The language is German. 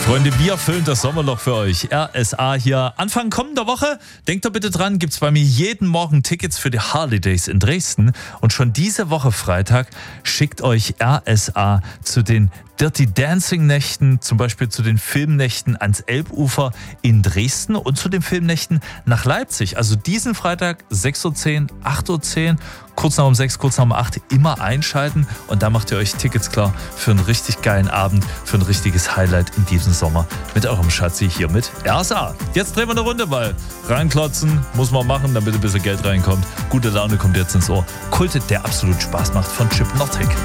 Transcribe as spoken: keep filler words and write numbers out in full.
Freunde, wir füllen das Sommerloch für euch. R S A hier. Anfang kommender Woche, denkt doch bitte dran, gibt es bei mir jeden Morgen Tickets für die Harley Days in Dresden. Und schon diese Woche Freitag schickt euch R S A zu den Dirty Dancing Nächten, zum Beispiel zu den Filmnächten ans Elbufer in Dresden und zu den Filmnächten nach Leipzig. Also diesen Freitag sechs Uhr zehn, acht Uhr zehn, kurz nach um sechs, kurz nach um acht immer einschalten und da macht ihr euch Tickets klar für einen richtig geilen Abend, für ein richtiges Highlight in diesem Sommer mit eurem Schatzi hier mit R S A. Jetzt drehen wir eine Runde, weil reinklotzen muss man machen, damit ein bisschen Geld reinkommt. Gute Laune kommt jetzt ins Ohr. Kult, der absolut Spaß macht von Chip Nordic.